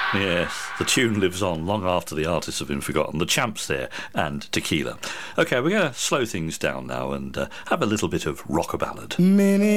Yes, the tune lives on long after the artists have been forgotten. The Champs there and Tequila. OK, we're going to slow things down now and have a little bit of rock-a-ballad.